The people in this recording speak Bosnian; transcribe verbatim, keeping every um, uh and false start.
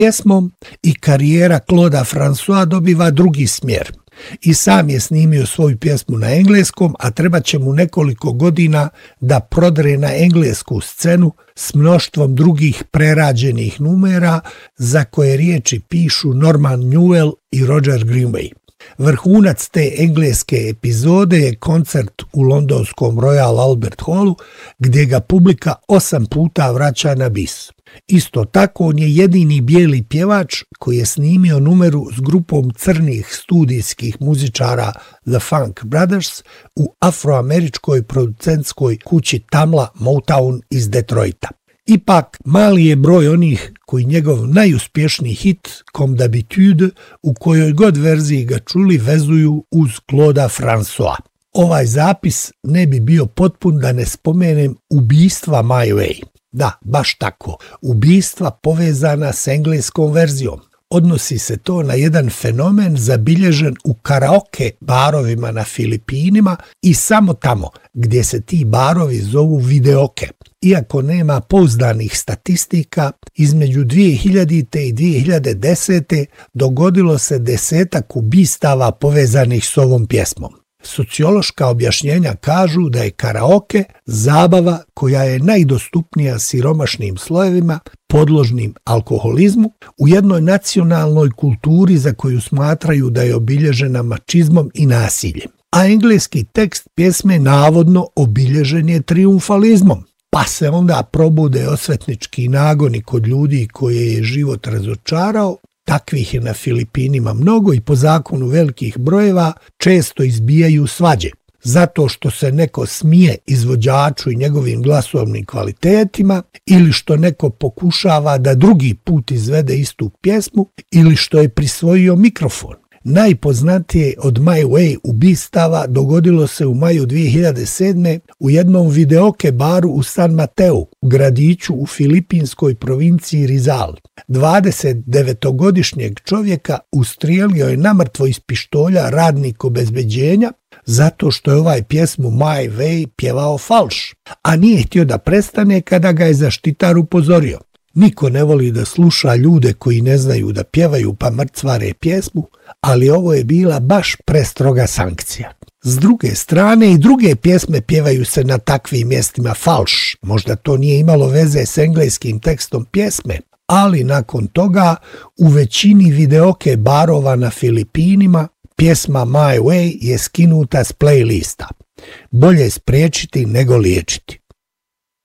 pjesmom i karijera Claude'a Françoisa dobiva drugi smjer. I sam je snimio svoju pjesmu na engleskom, a treba će mu nekoliko godina da prodre na englesku scenu s mnoštvom drugih prerađenih numera za koje riječi pišu Norman Newell i Roger Greenway. Vrhunac te engleske epizode je koncert u londonskom Royal Albert Hallu gdje ga publika osam puta vraća na bis. Isto tako on je jedini bijeli pjevač koji je snimio numeru s grupom crnih studijskih muzičara The Funk Brothers u afroameričkoj producentskoj kući Tamla Motown iz Detroita. Ipak, mali je broj onih koji njegov najuspješniji hit Comme d'habitude u kojoj god verziji ga čuli vezuju uz Claude'a Françoisa. Ovaj zapis ne bi bio potpun da ne spomenem ubistva My Way. Da, baš tako, ubistva povezana s engleskom verzijom. Odnosi se to na jedan fenomen zabilježen u karaoke barovima na Filipinima i samo tamo gdje se ti barovi zovu videoke. Iako nema pouzdanih statistika, između dvije hiljadite i dvije hiljade desete dogodilo se desetak ubistava povezanih s ovom pjesmom. Sociološka objašnjenja kažu da je karaoke zabava koja je najdostupnija siromašnim slojevima podložnim alkoholizmu u jednoj nacionalnoj kulturi za koju smatraju da je obilježena mačizmom i nasiljem. A engleski tekst pjesme navodno obilježen je trijumfalizmom. Pa se onda probude osvetnički nagoni kod ljudi koje je život razočarao. Takvih je na Filipinima mnogo i po zakonu velikih brojeva često izbijaju svađe. Zato što se neko smije izvođaču i njegovim glasovnim kvalitetima, ili što neko pokušava da drugi put izvede istu pjesmu, ili što je prisvojio mikrofon. Najpoznatije od My Way ubistava dogodilo se u maju dvije hiljade sedme u jednom videoke baru u San Mateu, gradiću u filipinskoj provinciji Rizal. dvadesetdevetogodišnjeg čovjeka ustrijelio je namrtvo iz pištolja radnik obezbeđenja zato što je ovaj pjesmu My Way pjevao falš, a nije htio da prestane kada ga je zaštitar upozorio. Niko ne voli da sluša ljude koji ne znaju da pjevaju pa mrcvare pjesmu, ali ovo je bila baš prestroga sankcija. S druge strane i druge pjesme pjevaju se na takvim mjestima falš. Možda to nije imalo veze s engleskim tekstom pjesme, ali nakon toga u većini videoke barova na Filipinima pjesma My Way je skinuta s playlista. Bolje spriječiti nego liječiti.